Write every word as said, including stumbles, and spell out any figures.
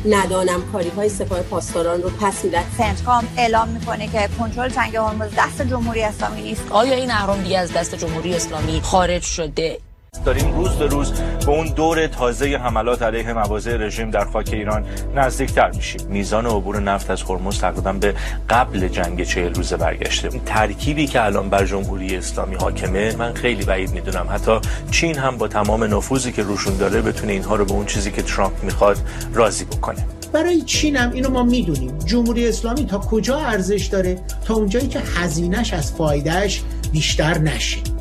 ندانم کاری های سپاه پاسداران رو پس میدن. سنتکام اعلام میکنه که کنترل تنگه هرمز دست جمهوری اسلامی نیست. آیا این اهرام دیگه از دست جمهوری اسلامی خارج شده؟ داریم روز به روز به اون دور تازه حملات علیه مواضع رژیم در خاک ایران نزدیکتر میشیم. میزان عبور نفت از هرمز تقریبا به قبل جنگ چهل روزه برگشته. این ترکیبی که الان بر جمهوری اسلامی حاکمه من خیلی بعید میدونم حتی چین هم با تمام نفوذی که روشون داره بتونه اینها رو به اون چیزی که ترامپ میخواد راضی بکنه. برای چین هم اینو ما میدونیم جمهوری اسلامی تا کجا ارزش داره، تا اونجایی که هزینه‌اش از فایدهش بیشتر نشه.